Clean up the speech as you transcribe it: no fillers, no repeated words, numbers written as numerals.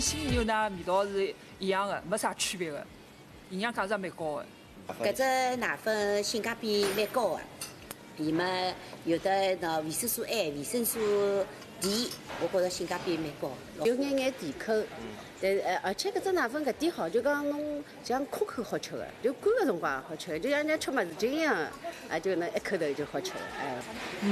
鲜牛奶味道是一样的，没啥区别的，营养价值也蛮高的。 搿只奶粉性价比蛮高的，里面有的那维生素 A、维生素 D， 我觉着性价比蛮高，有眼眼甜口。但而且搿只奶粉搿点好，就讲侬像空口好吃的，就干个辰光也好吃，就像人家吃物事精一样的，就能一口头就好吃了，